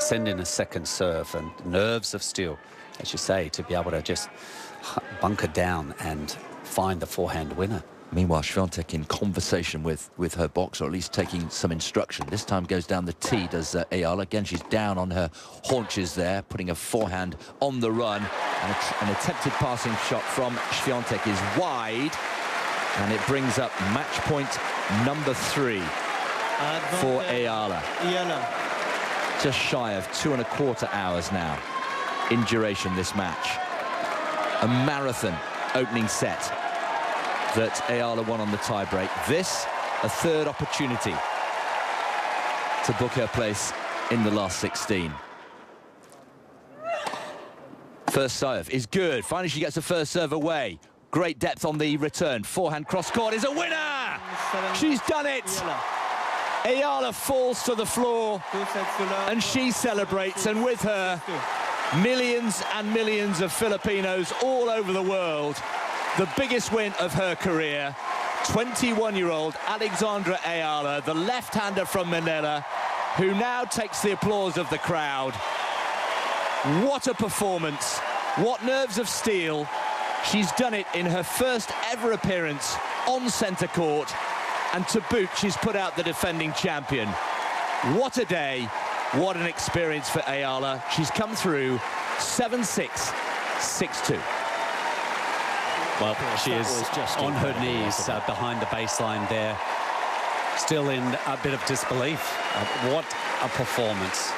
send in a second serve, and nerves of steel, as you say, to be able to just bunker down and find the forehand winner. Meanwhile, Świątek in conversation with her box, or at least taking some instruction. This time goes down the tee, does Ayala. Again, she's down on her haunches there, putting a forehand on the run. And an attempted passing shot from Świątek is wide. And it brings up match point number 3 for Ayala. Just shy of 2¼ hours now in duration, this match. A marathon opening set that Ayala won on the tie-break. This, a third opportunity to book her place in the last 16. First serve is good. Finally, she gets the first serve away. Great depth on the return. Forehand cross-court is a winner! She's done it! Ayala falls to the floor, and she celebrates, and with her, millions and millions of Filipinos all over the world. The biggest win of her career, 21-year-old Alexandra Ayala, the left-hander from Manila, who now takes the applause of the crowd. What a performance, what nerves of steel. She's done it in her first ever appearance on centre court, and to boot, she's put out the defending champion. What a day, what an experience for Ayala. She's come through 7-6, 6-2. Well, she is on her knees behind the baseline there, still in a bit of disbelief. What a performance.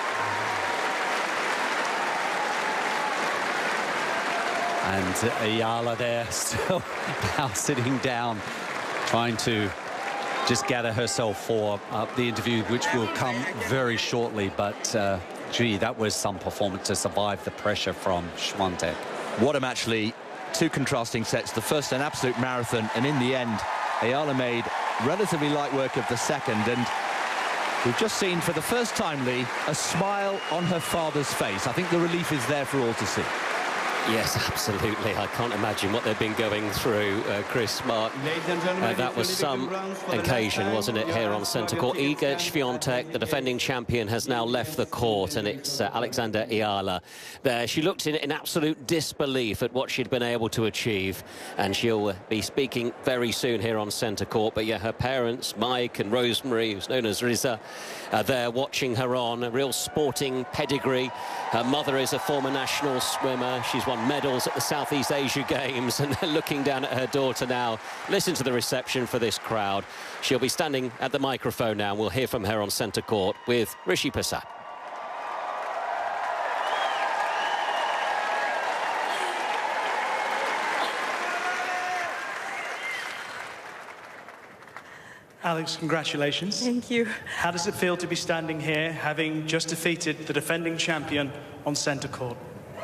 And Ayala there still now sitting down, trying to just gather herself for the interview, which will come very shortly. But, gee, that was some performance to survive the pressure from Świątek. What a match, Lee. Two contrasting sets. The first an absolute marathon, and in the end, Ayala made relatively light work of the second. And we've just seen, for the first time, Lee, a smile on her father's face. I think the relief is there for all to see. Yes, absolutely. I can't imagine what they've been going through, Chris, Mark. That was some occasion, wasn't it, here on centre court. Iga Świątek, the defending champion, has now left the court, and it's Alexandra Ayala there. She looked in absolute disbelief at what she'd been able to achieve, and she'll be speaking very soon here on centre court. But yeah, her parents, Mike and Rosemary, who's known as Riza, are there watching her on. A real sporting pedigree. Her mother is a former national swimmer. She's won medals at the Southeast Asia Games, and they're looking down at her daughter now. Listen to the reception for this crowd. She'll be standing at the microphone now, and we'll hear from her on centre court with Rishi Persad. Alex, congratulations. Thank you. How does it feel to be standing here, having just defeated the defending champion on centre court?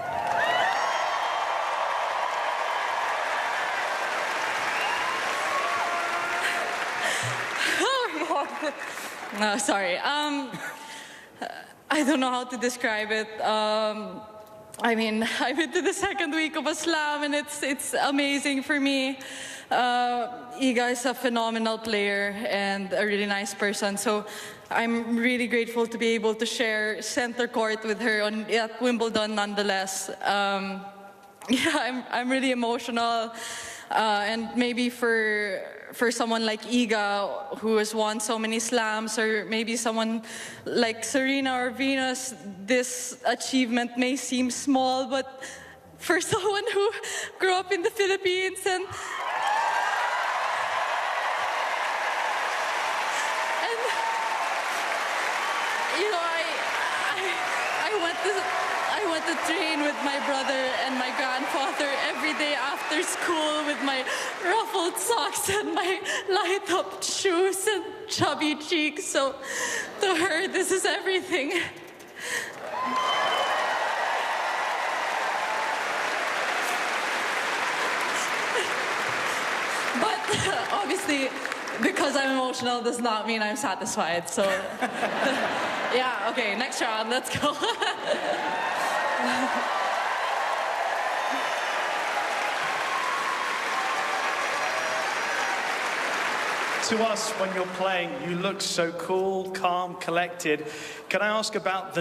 No, sorry. I don't know how to describe it. I mean, I'm into the second week of a slam, and it's amazing for me. Iga is a phenomenal player and a really nice person, so I'm really grateful to be able to share center court with her at Wimbledon nonetheless. Yeah, I'm really emotional, and maybe for someone like Iga, who has won so many slams, or maybe someone like Serena or Venus, this achievement may seem small, but for someone who grew up in the Philippines and you know, I went to train with my brother and my grandfather every day after school with my ruffled socks and my light-up shoes and chubby cheeks. So to her, this is everything. But obviously, because I'm emotional does not mean I'm satisfied. So yeah, okay, next round, let's go. To us, when you're playing, you look so cool, calm, collected. Can I ask about the